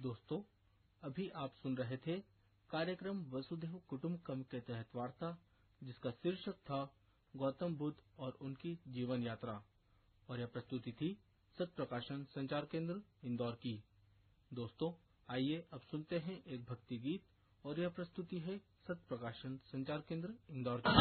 दोस्तों, अभी आप सुन रहे थे कार्यक्रम वसुधैव कुटुंबकम के तहत वार्ता, जिसका शीर्षक था गौतम बुद्ध और उनकी जीवन यात्रा, और यह प्रस्तुति थी सत्य प्रकाशन संचार केंद्र इंदौर की। दोस्तों, आइए अब सुनते हैं एक भक्ति गीत, और यह प्रस्तुति है सत्य प्रकाशन संचार केंद्र इंदौर की।